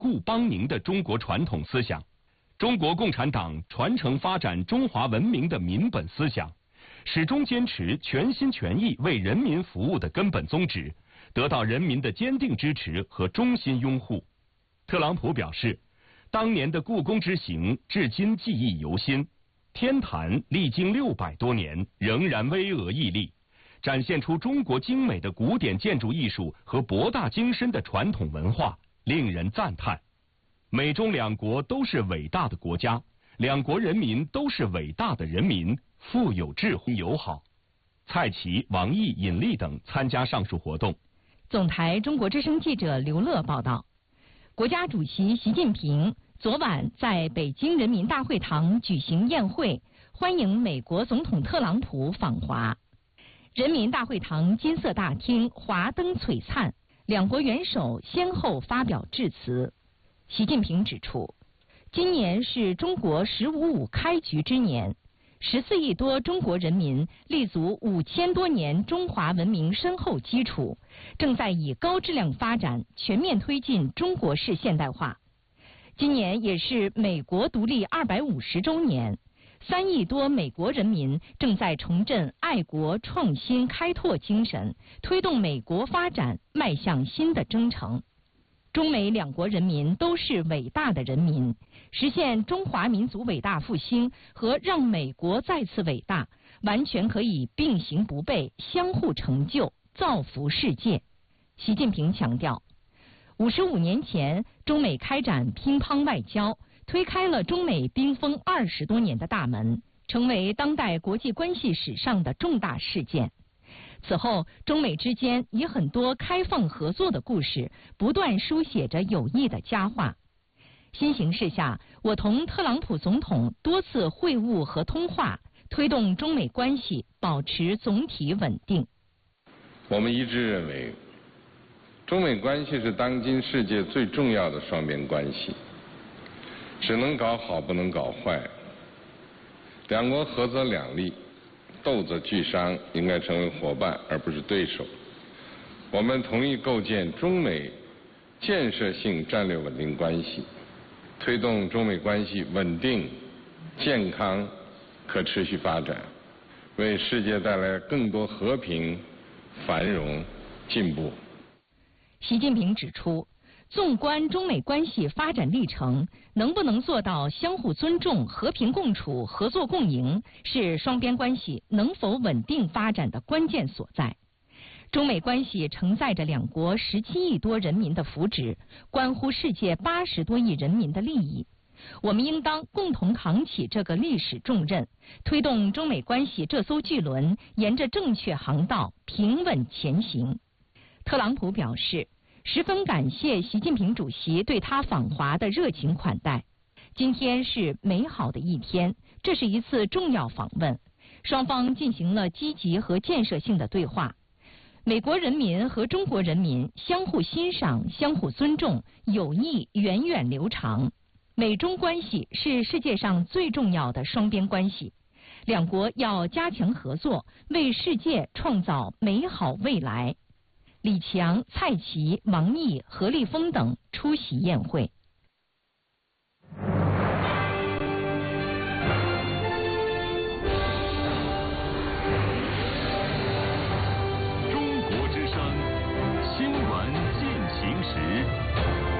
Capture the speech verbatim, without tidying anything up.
顾邦宁的中国传统思想，中国共产党传承发展中华文明的民本思想，始终坚持全心全意为人民服务的根本宗旨，得到人民的坚定支持和衷心拥护。特朗普表示，当年的故宫之行至今记忆犹新，天坛历经六百多年仍然巍峨屹立，展现出中国精美的古典建筑艺术和博大精深的传统文化，令人赞叹。美中两国都是伟大的国家，两国人民都是伟大的人民，富有智慧友好。蔡奇、王毅、尹力等参加上述活动。 总台中国之声记者刘乐报道，国家主席习近平昨晚在北京人民大会堂举行宴会，欢迎美国总统特朗普访华。人民大会堂金色大厅华灯璀璨，两国元首先后发表致辞。习近平指出，今年是中国“十五五”开局之年，十四亿多中国人民立足五千多年中华文明深厚基础，正在以高质量发展全面推进中国式现代化。今年也是美国独立二百五十周年，三亿多美国人民正在重振爱国创新开拓精神，推动美国发展迈向新的征程。中美两国人民都是伟大的人民，实现中华民族伟大复兴和让美国再次伟大，完全可以并行不悖，相互成就，造福世界。习近平强调，五十五年前，中美开展乒乓外交，推开了中美冰封二十多年的大门，成为当代国际关系史上的重大事件。此后，中美之间以很多开放合作的故事，不断书写着友谊的佳话。新形势下，我同特朗普总统多次会晤和通话，推动中美关系保持总体稳定。 我们一致认为，中美关系是当今世界最重要的双边关系，只能搞好，不能搞坏。两国合则两利，斗则俱伤，应该成为伙伴而不是对手。我们同意构建中美建设性战略稳定关系，推动中美关系稳定、健康、可持续发展，为世界带来更多和平、繁荣、进步。 习近平指出，纵观中美关系发展历程，能不能做到相互尊重、和平共处、合作共赢，是双边关系能否稳定发展的关键所在。中美关系承载着两国十七亿多人民的福祉，关乎世界八十多亿人民的利益。我们应当共同扛起这个历史重任，推动中美关系这艘巨轮沿着正确航道平稳前行。特朗普表示，十分感谢习近平主席对他访华的热情款待。今天是美好的一天，这是一次重要访问，双方进行了积极和建设性的对话。美国人民和中国人民相互欣赏、相互尊重，友谊源远流长。美中关系是世界上最重要的双边关系，两国要加强合作，为世界创造美好未来。李强、蔡奇、王毅、何立峰等出席宴会。